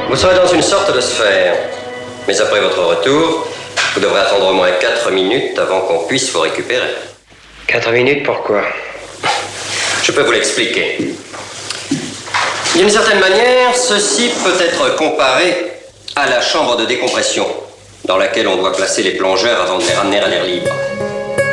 Vous serez dans une sorte de sphère. Mais après votre retour, vous devrez attendre au moins 4 minutes avant qu'on puisse vous récupérer. 4 minutes, pourquoi? Je peux vous l'expliquer. D'une certaine manière, ceci peut être comparé à la chambre de décompression, dans laquelle on doit placer les plongeurs avant de les ramener à l'air libre.